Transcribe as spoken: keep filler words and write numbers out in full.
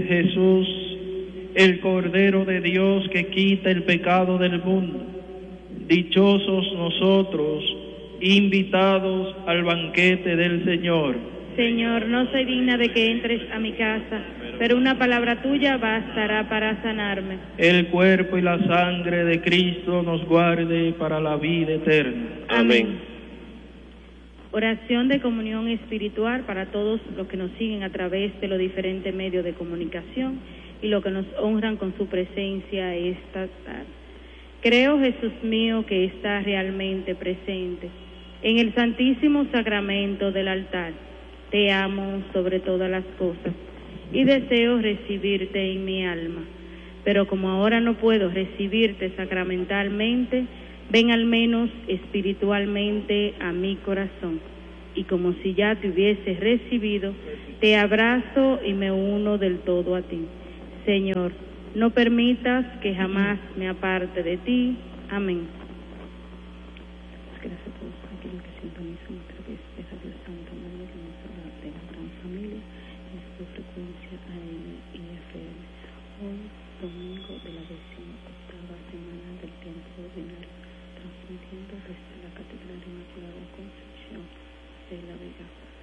Jesús, el Cordero de Dios que quita el pecado del mundo. Dichosos nosotros, invitados al banquete del Señor. Señor, no soy digna de que entres a mi casa, pero una palabra tuya bastará para sanarme. El cuerpo y la sangre de Cristo nos guarde para la vida eterna. Amén. Oración de comunión espiritual para todos los que nos siguen a través de los diferentes medios de comunicación y los que nos honran con su presencia esta tarde. Creo, Jesús mío, que está realmente presente en el santísimo sacramento del altar. Te amo sobre todas las cosas y deseo recibirte en mi alma. Pero como ahora no puedo recibirte sacramentalmente, ven al menos espiritualmente a mi corazón. Y como si ya te hubiese recibido, te abrazo y me uno del todo a ti. Señor, no permitas que jamás me aparte de ti. Amén. Gracias a todos aquellos que sintonizan a través de Radio Santa María, la emisora de la gran familia, en su frecuencia A M y F M. Hoy, domingo de la decimoctava semana del tiempo ordinario, transmitiendo desde la Catedral Inmaculada Concepción de la Vega.